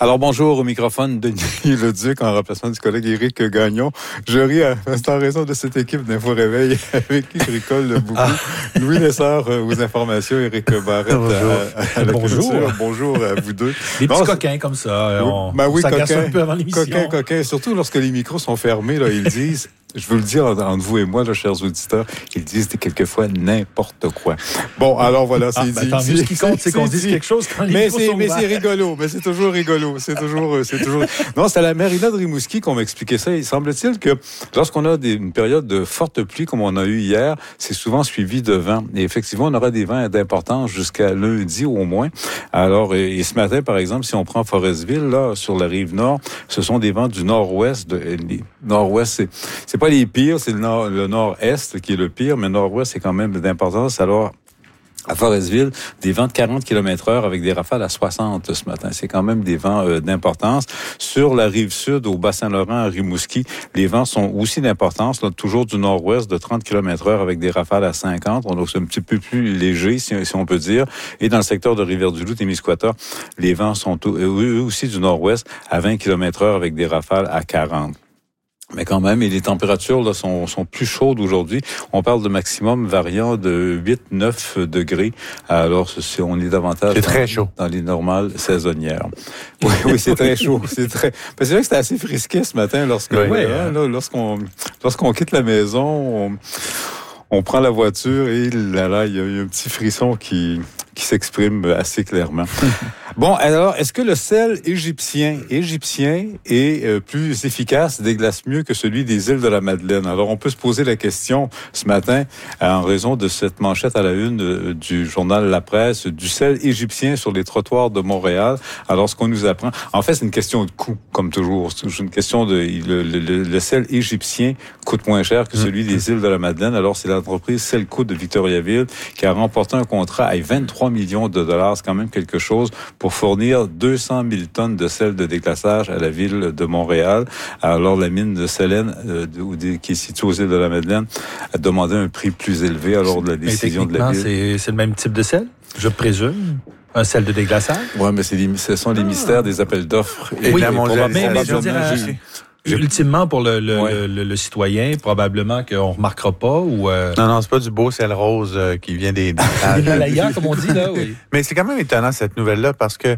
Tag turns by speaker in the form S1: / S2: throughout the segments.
S1: Alors, bonjour au microphone de Denis Leduc, en remplacement du collègue Éric Gagnon. Je ris en raison de cette équipe d'Info Réveil avec qui je rigole beaucoup. Louis Lessard aux informations, Éric Barrette à la culture. Bonjour à vous deux.
S2: Des petits coquins comme ça. On s'agace un peu avant l'émission.
S1: Coquins. Surtout lorsque les micros sont fermés, là, ils disent... Je veux le dire entre vous et moi, là, chers auditeurs, ils disent quelquefois n'importe quoi. Bon, alors voilà, c'est dit.
S2: Tant mieux, ce qui compte, c'est qu'on dise quelque chose quand les micros sont ouverts.
S1: Mais c'est rigolo, mais c'est toujours rigolo. C'est toujours... Non, c'est à la marina de Rimouski qu'on m'expliquait ça. Il semble-t-il que lorsqu'on a une période de forte pluie, comme on a eu hier, c'est souvent suivi de vent. Et effectivement, on aura des vents d'importance jusqu'à lundi au moins. Alors, et ce matin, par exemple, si on prend Forestville, là, sur la rive nord, ce sont des vents du nord-ouest. Nord-ouest, c'est pas les pires, c'est le nord-est qui est le pire, mais nord-ouest, c'est quand même d'importance. Alors, à Forestville, des vents de 40 km/h avec des rafales à 60 ce matin. C'est quand même des vents d'importance. Sur la rive sud, au Bas-Saint-Laurent, à Rimouski, les vents sont aussi d'importance, là, toujours du nord-ouest, de 30 km/h avec des rafales à 50. Donc, c'est un petit peu plus léger, si on peut dire. Et dans le secteur de Rivière-du-Loup, Témiscouata, les vents sont eux aussi du nord-ouest à 20 km/h avec des rafales à 40. Mais quand même, et les températures là sont plus chaudes aujourd'hui. On parle de maximum variant de 8-9 degrés. Alors, on est davantage
S3: très chaud
S1: dans les normales saisonnières. Oui, c'est très chaud. C'est vrai que c'était assez frisqué ce matin lorsqu'on quitte la maison, on prend la voiture et là, il y a un petit frisson qui s'exprime assez clairement. Bon, alors, est-ce que le sel égyptien est plus efficace, déglace mieux que celui des îles de la Madeleine? Alors, on peut se poser la question ce matin, en raison de cette manchette à la une du journal La Presse, du sel égyptien sur les trottoirs de Montréal. Alors, ce qu'on nous apprend, en fait, c'est une question de coût, comme toujours. C'est une question de... Le sel égyptien coûte moins cher que celui des îles de la Madeleine. Alors, c'est l'entreprise Selco de Victoriaville qui a remporté un contrat à 23 millions de dollars. C'est quand même quelque chose pour fournir 200 000 tonnes de sel de déglaçage à la ville de Montréal. Alors, la mine de Solène, qui est située aux îles de la Madeleine, a demandé un prix plus élevé alors de la décision de la ville.
S2: C'est le même type de sel, je présume? Un sel de déglaçage?
S1: Oui, mais ce sont les mystères des appels d'offres.
S2: Et oui, mais je veux dire... Ultimement, pour le citoyen, probablement qu'on ne remarquera pas ou...
S3: Non, c'est pas du beau sel rose qui vient des
S2: Himalayas, comme on dit, là, oui.
S3: Mais c'est quand même étonnant, cette nouvelle-là, parce que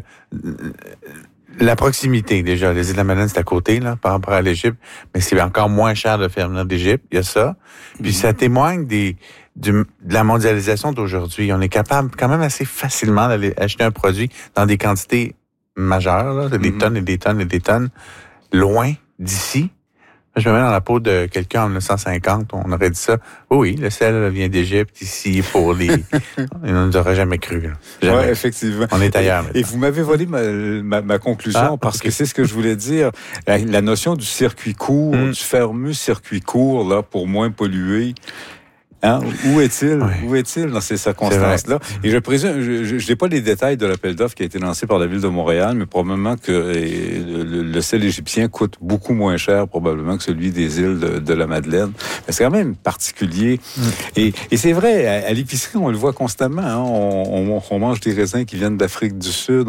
S3: la proximité, déjà, les îles de la Madeleine, c'est à côté, là, par rapport à l'Égypte, mais c'est encore moins cher de faire venir d'Égypte, il y a ça. Puis ça témoigne de la mondialisation d'aujourd'hui. On est capable quand même assez facilement d'aller acheter un produit dans des quantités majeures, là, des tonnes et des tonnes et des tonnes, loin d'ici. Je me mets dans la peau de quelqu'un en 1950, on aurait dit ça. Oui, le sel vient d'Égypte ici pour les... On ne nous aurait jamais cru.
S1: Oui, effectivement.
S3: On est ailleurs.
S1: Et vous m'avez volé ma conclusion parce que c'est ce que je voulais dire. La notion du circuit court, du fameux circuit court, là, pour moins polluer. Hein? Où est-il? Oui. Où est-il dans ces circonstances-là? Et je présume, je n'ai pas les détails de l'appel d'offres qui a été lancé par la Ville de Montréal, mais probablement que le sel égyptien coûte beaucoup moins cher probablement que celui des îles de la Madeleine. Mais c'est quand même particulier. Et c'est vrai, à l'épicerie, on le voit constamment. Hein? On mange des raisins qui viennent d'Afrique du Sud.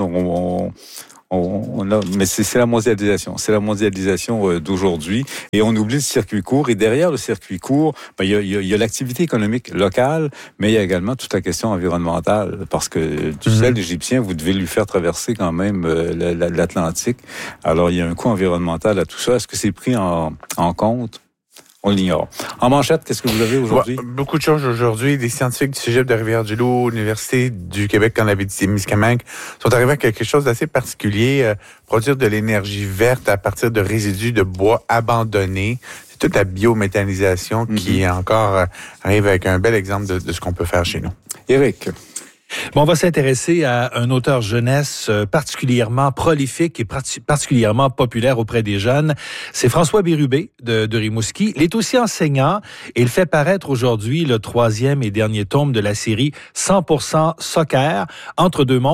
S1: Mais c'est la mondialisation. C'est la mondialisation d'aujourd'hui. Et on oublie le circuit court. Et derrière le circuit court, il y a l'activité économique locale, mais il y a également toute la question environnementale. Parce que du sel égyptien, vous devez lui faire traverser quand même l'Atlantique. Alors, il y a un coût environnemental à tout ça. Est-ce que c'est pris en compte? On l'ignore. En manchette, qu'est-ce que vous avez aujourd'hui?
S3: Beaucoup de choses aujourd'hui. Des scientifiques du Cégep de Rivière-du-Loup, l'Université du Québec en Abitibi-Témiscamingue sont arrivés à quelque chose d'assez particulier. Produire de l'énergie verte à partir de résidus de bois abandonnés. C'est toute la biométhanisation qui encore arrive avec un bel exemple de ce qu'on peut faire chez nous.
S1: Éric.
S2: Bon, on va s'intéresser à un auteur jeunesse particulièrement prolifique et particulièrement populaire auprès des jeunes. C'est François Bérubé de Rimouski. Il est aussi enseignant et il fait paraître aujourd'hui le 3e et dernier tome de la série 100% Soccer, Entre deux mondes.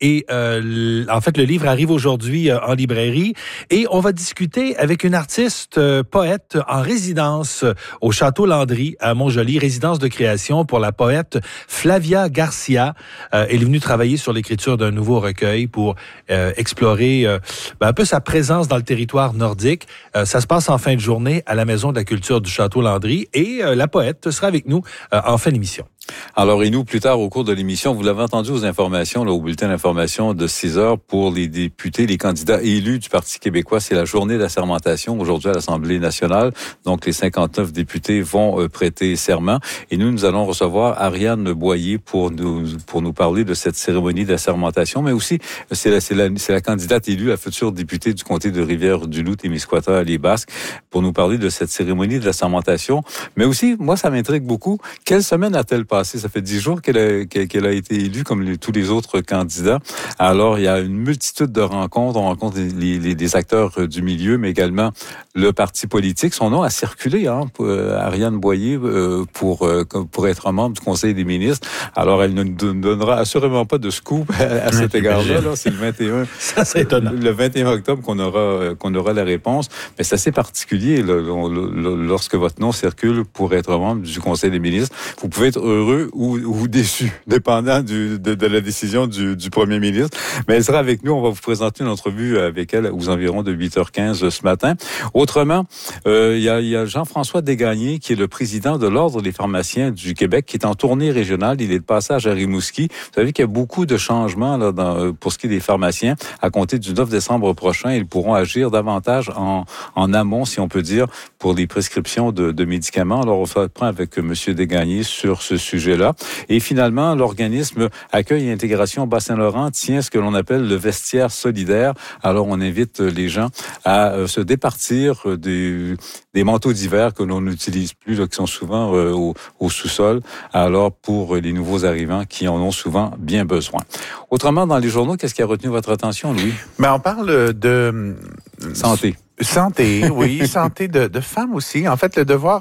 S2: Et en fait, le livre arrive aujourd'hui en librairie. Et on va discuter avec une artiste poète en résidence au Château Landry à Montjoly, résidence de création pour la poète Flavia Garcia. Elle est venue travailler sur l'écriture d'un nouveau recueil pour explorer un peu sa présence dans le territoire nordique. Ça se passe en fin de journée à la Maison de la Culture du Château Landry et la poète sera avec nous en fin d'émission.
S1: Alors, et nous, plus tard, au cours de l'émission, vous l'avez entendu aux informations, là, au bulletin d'information de 6 heures, pour les députés, les candidats élus du Parti québécois, c'est la journée d'assermentation aujourd'hui à l'Assemblée nationale. Donc, les 59 députés vont prêter serment. Et nous allons recevoir Ariane Boyer pour nous parler de cette cérémonie d'assermentation, mais aussi, c'est la candidate élue, la future députée du comté de Rivière-du-Loup, Témiscouata, les Basques, pour nous parler de cette cérémonie d'assermentation. Mais aussi, moi, ça m'intrigue beaucoup. Quelle semaine a-t-elle passé? Ça fait 10 jours qu'elle a été élue comme tous les autres candidats. Alors, il y a une multitude de rencontres. On rencontre des acteurs du milieu, mais également le parti politique. Son nom a circulé, Ariane Boyer, pour être membre du Conseil des ministres. Alors, elle ne nous donnera assurément pas de scoop à cet égard-là. Là, c'est le 21.
S2: Ça, c'est étonnant.
S1: Le 21 octobre qu'on aura la réponse. Mais c'est assez particulier lorsque votre nom circule pour être membre du Conseil des ministres. Vous pouvez être heureux ou déçu, dépendant de la décision du premier ministre. Mais elle sera avec nous. On va vous présenter une entrevue avec elle aux environs de 8h15 ce matin. Autrement, il y a Jean-François Desgagnés, qui est le président de l'Ordre des pharmaciens du Québec, qui est en tournée régionale. Il est de passage à Rimouski. Vous savez qu'il y a beaucoup de changements là, pour ce qui est des pharmaciens. À compter du 9 décembre prochain, ils pourront agir davantage en amont, si on peut dire, pour les prescriptions de médicaments. Alors, on va prendre avec M. Desgagnés sur ce sujet-là. Et finalement, l'organisme Accueil et Intégration Bas-Saint-Laurent tient ce que l'on appelle le vestiaire solidaire. Alors, on invite les gens à se départir des manteaux d'hiver que l'on n'utilise plus, là, qui sont souvent au sous-sol. Alors, pour les nouveaux arrivants qui en ont souvent bien besoin. Autrement, dans les journaux, qu'est-ce qui a retenu votre attention, Louis?
S3: On parle de
S1: santé.
S3: Santé, oui, santé de femmes aussi. En fait, le Devoir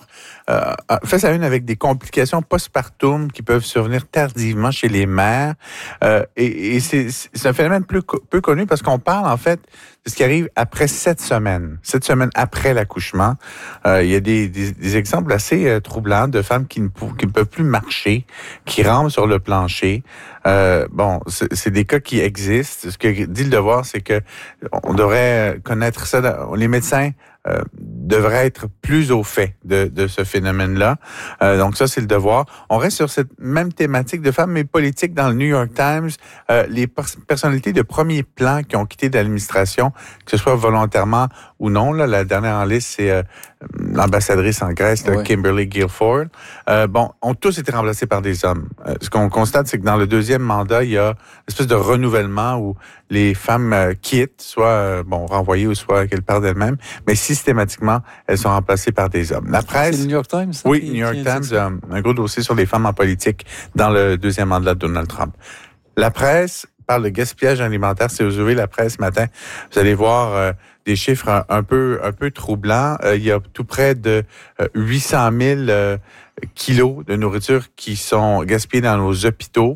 S3: fait sa une avec des complications postpartum qui peuvent survenir tardivement chez les mères. Et c'est un phénomène peu connu parce qu'on parle, en fait, de ce qui arrive après 7 semaines. 7 semaines après l'accouchement. Il y a des exemples assez troublants de femmes qui ne peuvent plus marcher, qui rampent sur le plancher. C'est des cas qui existent. Ce que dit le Devoir, c'est que on devrait connaître ça. Les médecins devraient être plus au fait de ce phénomène-là. Donc ça, c'est le Devoir. On reste sur cette même thématique de femmes, mais politique dans le New York Times. Les personnalités de premier plan qui ont quitté l'administration, que ce soit volontairement ou non. Là, la dernière en liste, c'est l'ambassadrice en Grèce, oui. Kimberly Guilford. Ont tous été remplacés par des hommes. Ce qu'on constate, c'est que dans le deuxième mandat, il y a une espèce de renouvellement où les femmes quittent, soit renvoyées ou soit qu'elles partent d'elles-mêmes, mais systématiquement, elles sont remplacées par des hommes. La presse...
S1: C'est le New York Times? Ça,
S3: oui, New York Times, un gros dossier sur les femmes en politique dans le deuxième mandat de Donald Trump. La presse parle de gaspillage alimentaire. Si vous ouvrez la presse ce matin, vous allez voir des chiffres un peu troublants. Il y a tout près de 800 000 kilos de nourriture qui sont gaspillés dans nos hôpitaux.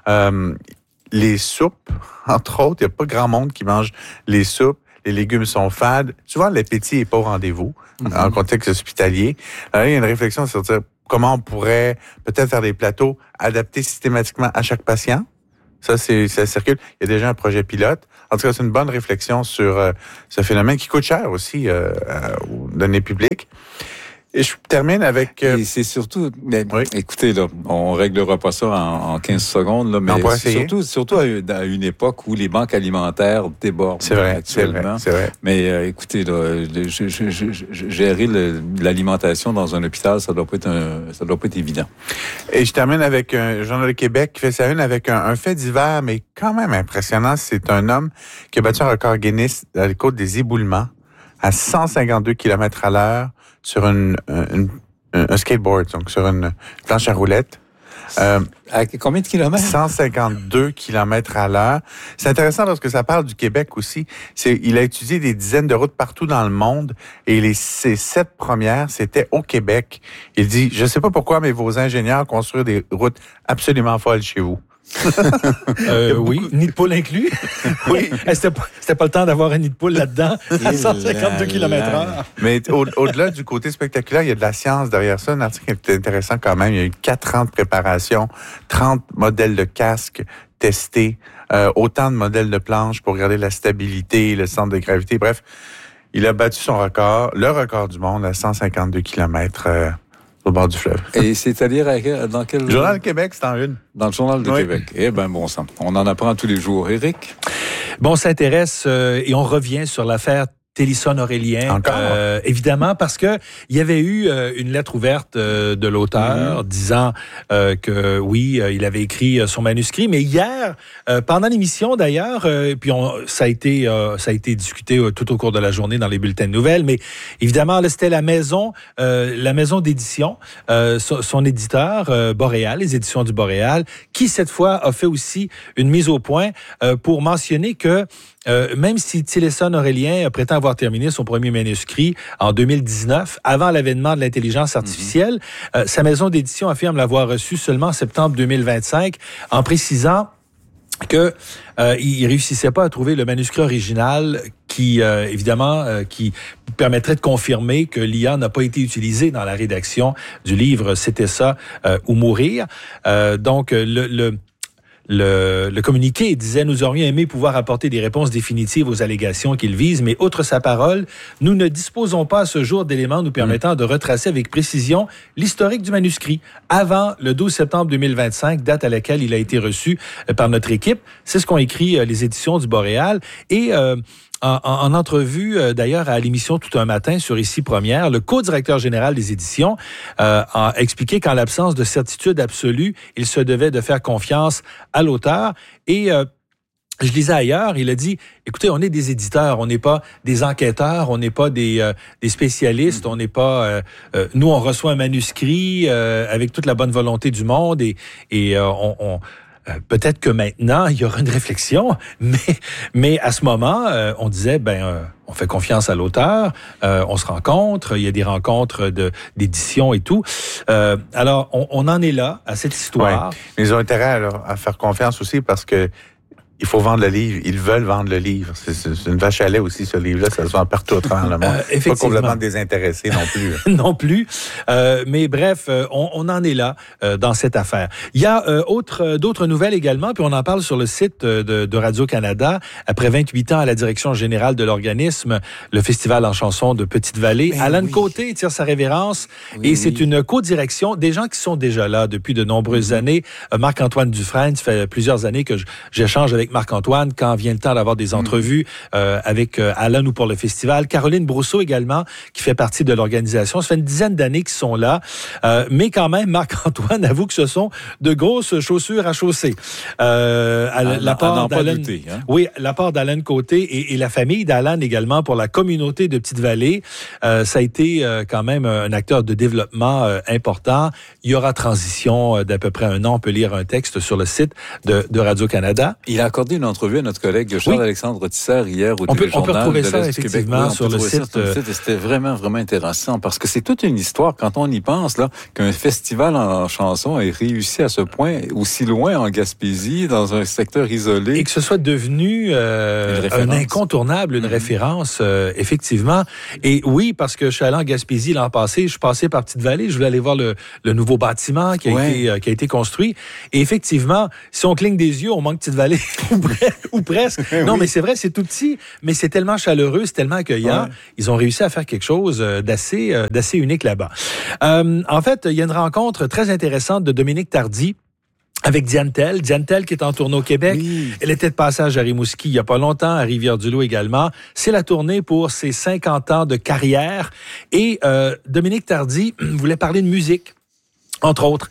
S3: Les soupes, entre autres, il n'y a pas grand monde qui mange les soupes. Les légumes sont fades. Souvent, l'appétit n'est pas au rendez-vous en contexte hospitalier. Alors, il y a une réflexion sur dire comment on pourrait peut-être faire des plateaux adaptés systématiquement à chaque patient. Ça circule. Il y a déjà un projet pilote. En tout cas, c'est une bonne réflexion sur ce phénomène qui coûte cher aussi aux données publiques. Et je termine avec...
S1: Et c'est surtout... oui. Écoutez, là, on réglera pas ça en 15 secondes, là, mais surtout à une époque où les banques alimentaires débordent.
S3: C'est vrai,
S1: actuellement.
S3: C'est vrai.
S1: Mais écoutez, là, gérer l'alimentation dans un hôpital, ça doit pas être évident.
S3: Et je termine avec un Journal de Québec qui fait sa une avec un fait divers, mais quand même impressionnant. C'est un homme qui a battu un record Guinness à la côte des éboulements à 152 km à l'heure sur un skateboard, donc sur une planche à roulettes.
S1: À combien de kilomètres?
S3: 152 km à l'heure. C'est intéressant parce que ça parle du Québec aussi. Il a étudié des dizaines de routes partout dans le monde et ces 7 premières, c'était au Québec. Il dit, je sais pas pourquoi, mais vos ingénieurs construisent des routes absolument folles chez vous.
S2: Oui, nid de poule inclus.
S3: Oui.
S2: C'était pas le temps d'avoir un nid de poule là-dedans à 152 km/h.
S3: Mais au-delà du côté spectaculaire, il y a de la science derrière ça. Un article qui est intéressant quand même. Il y a eu 4 ans de préparation, 30 modèles de casques testés, autant de modèles de planches pour regarder la stabilité, le centre de gravité. Bref, il a battu son record, le record du monde, à 152 km au bord du fleuve.
S1: Et c'est-à-dire dans quel...
S3: Journal de Québec, c'est en une.
S1: Dans le Journal de Québec. Eh bien, bon sang. On en apprend tous les jours. Éric?
S2: Bon, on s'intéresse et on revient sur l'affaire Télisson-Aurélien.
S3: Encore?
S2: Évidemment, parce que il y avait eu une lettre ouverte de l'auteur disant que oui, il avait écrit son manuscrit. Mais hier, pendant l'émission d'ailleurs, puis ça a été discuté tout au cours de la journée dans les bulletins de nouvelles. Mais évidemment, là, c'était la maison d'édition, son éditeur Boréal, les éditions du Boréal, qui cette fois a fait aussi une mise au point pour mentionner que même si Télisson-Aurélien prétend avoir terminé son premier manuscrit en 2019, avant l'avènement de l'intelligence artificielle, sa maison d'édition affirme l'avoir reçu seulement en septembre 2025, en précisant que il réussissait pas à trouver le manuscrit original qui, évidemment, qui permettrait de confirmer que l'IA n'a pas été utilisée dans la rédaction du livre « C'était ça ou mourir ». Donc, le communiqué disait « Nous aurions aimé pouvoir apporter des réponses définitives aux allégations qu'il vise, mais outre sa parole, nous ne disposons pas à ce jour d'éléments nous permettant de retracer avec précision l'historique du manuscrit avant le 12 septembre 2025, date à laquelle il a été reçu par notre équipe. » C'est ce qu'ont écrit les éditions du Boréal. Et en entrevue, d'ailleurs, à l'émission Tout un matin sur Ici Première, le co-directeur général des éditions a expliqué qu'en l'absence de certitude absolue, il se devait de faire confiance à l'auteur. Et je lisais ailleurs, il a dit, écoutez, on est des éditeurs, on n'est pas des enquêteurs, on n'est pas des spécialistes, on n'est pas... nous, on reçoit un manuscrit avec toute la bonne volonté du monde et peut-être que maintenant, il y aura une réflexion, mais à ce moment, on disait, on fait confiance à l'auteur, on se rencontre, il y a des rencontres d'édition et tout. Alors, on en est là, à cette histoire.
S3: Ouais. Mais ils ont intérêt à faire confiance aussi parce que il faut vendre le livre. Ils veulent vendre le livre. C'est une vache à lait aussi, ce livre-là. Ça se vend partout au travers le monde. Pas complètement désintéressé non plus.
S2: Non plus. Mais bref, on en est là dans cette affaire. Il y a d'autres nouvelles également, puis on en parle sur le site de Radio-Canada. Après 28 ans à la direction générale de l'organisme, le Festival en chanson de Petite-Vallée, Alan Côté tire sa révérence et c'est une co-direction des gens qui sont déjà là depuis de nombreuses années. Marc-Antoine Dufresne, ça fait plusieurs années que j'échange avec Marc-Antoine quand vient le temps d'avoir des entrevues avec Alan ou pour le festival. Caroline Brousseau également, qui fait partie de l'organisation. Ça fait une dizaine d'années qu'ils sont là. Mais quand même, Marc-Antoine avoue que ce sont de grosses chaussures à chausser. L'apport d'Alan, oui, l'apport d'Alan Côté et la famille d'Alan également pour la communauté de Petite-Vallée. Ça a été quand même un acteur de développement important. Il y aura transition d'à peu près un an. On peut lire un texte sur le site de Radio-Canada.
S1: Il a accordé une entrevue à notre collègue Charles-Alexandre Tisser hier au
S2: Téléjournal. On peut retrouver
S1: de
S2: ça effectivement sur le site.
S1: C'était vraiment, vraiment intéressant parce que c'est toute une histoire quand on y pense, là, qu'un festival en chanson ait réussi à ce point, aussi loin en Gaspésie, dans un secteur isolé.
S2: Et que ce soit devenu un incontournable, une référence, effectivement. Et oui, parce que je suis allé en Gaspésie l'an passé, je suis passé par Petite-Vallée, je voulais aller voir le nouveau bâtiment qui a été construit. Et effectivement, si on cligne des yeux, on manque Petite-Vallée. ou presque. Non, mais c'est vrai, c'est tout petit, mais c'est tellement chaleureux, c'est tellement accueillant. Ouais. Ils ont réussi à faire quelque chose d'assez unique là-bas. En fait, il y a une rencontre très intéressante de Dominique Tardy avec Diane Tell. Diane Tell qui est en tournée au Québec. Oui. Elle était de passage à Rimouski il n'y a pas longtemps, à Rivière-du-Loup également. C'est la tournée pour ses 50 ans de carrière. Et Dominique Tardy voulait parler de musique. Entre autres,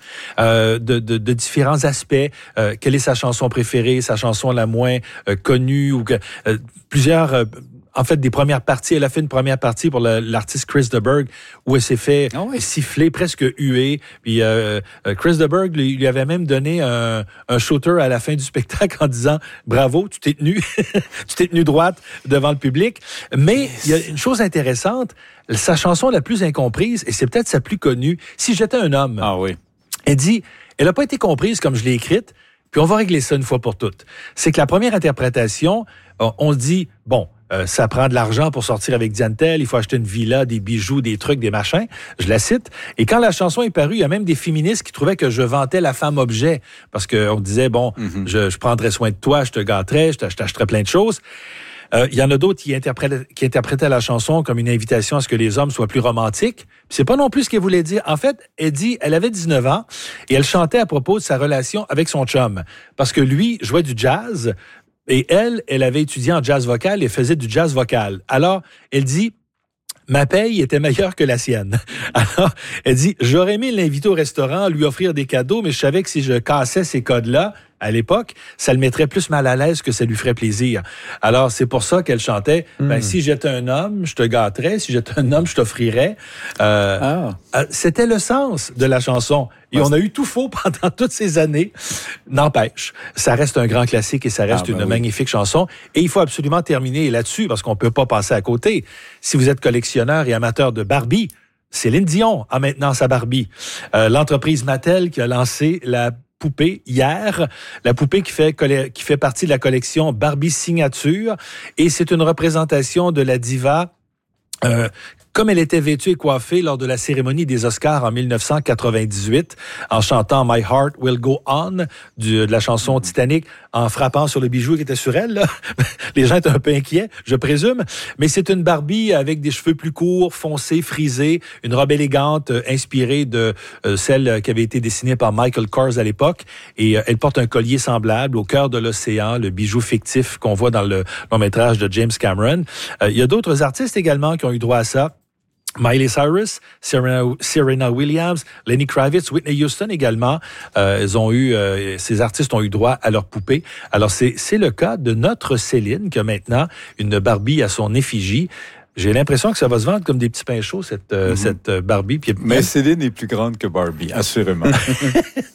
S2: de différents aspects. Quelle est sa chanson préférée, sa chanson la moins connue, ou plusieurs... En fait, des premières parties. Elle a fait une première partie pour l'artiste Chris de Burgh où elle s'est fait siffler, presque huer. Puis Chris de Burgh lui avait même donné un shooter à la fin du spectacle en disant « Bravo, tu t'es tenu, tu t'es tenu droite devant le public. » Mais il y a une chose intéressante, sa chanson la plus incomprise, et c'est peut-être sa plus connue, « Si j'étais un homme ».
S1: Ah oui.
S2: Elle dit, elle n'a pas été comprise comme je l'ai écrite, Puis on va régler ça une fois pour toutes. C'est que la première interprétation, on dit, bon, ça prend de l'argent pour sortir avec Diane-Telle, il faut acheter une villa, des bijoux, des trucs, des machins. Je la cite. Et quand la chanson est parue, il y a même des féministes qui trouvaient que je vantais la femme objet. Parce qu'on disait, bon, je prendrais soin de toi, je te gâterais, je t'achèterais plein de choses. Il y en a d'autres qui interprétaient la chanson comme une invitation à ce que les hommes soient plus romantiques. Puis c'est pas non plus ce qu'elle voulait dire. En fait, elle avait 19 ans et elle chantait à propos de sa relation avec son chum. Parce que lui jouait du jazz et elle avait étudié en jazz vocal et faisait du jazz vocal. Alors, elle dit... Ma paye était meilleure que la sienne. Alors, elle dit, j'aurais aimé l'inviter au restaurant, lui offrir des cadeaux, mais je savais que si je cassais ces codes-là, à l'époque, ça le mettrait plus mal à l'aise que ça lui ferait plaisir. Alors, c'est pour ça qu'elle chantait, si j'étais un homme, je te gâterais, si j'étais un homme, je t'offrirais. C'était le sens de la chanson. Et on a eu tout faux pendant toutes ces années. N'empêche, ça reste un grand classique et ça reste une magnifique chanson. Et il faut absolument terminer là-dessus parce qu'on peut pas passer à côté. Si vous êtes collectionneur et amateur de Barbie, Céline Dion a maintenant sa Barbie. L'entreprise Mattel qui a lancé la poupée hier, la poupée qui fait partie de la collection Barbie Signature, et c'est une représentation de la diva comme elle était vêtue et coiffée lors de la cérémonie des Oscars en 1998, en chantant My Heart Will Go On de la chanson Titanic, en frappant sur le bijou qui était sur elle. Là. Les gens étaient un peu inquiets, je présume. Mais c'est une Barbie avec des cheveux plus courts, foncés, frisés, une robe élégante inspirée de celle qui avait été dessinée par Michael Kors à l'époque. Et elle porte un collier semblable au cœur de l'océan, le bijou fictif qu'on voit dans le long-métrage de James Cameron. Il y a d'autres artistes également qui ont eu droit à ça. Miley Cyrus, Serena Williams, Lenny Kravitz, Whitney Houston également. Ces artistes ont eu droit à leur poupée. Alors, c'est le cas de notre Céline qui a maintenant une Barbie à son effigie. J'ai l'impression que ça va se vendre comme des petits pains chauds, cette Barbie. Puis,
S1: mais Céline est plus grande que Barbie, assurément.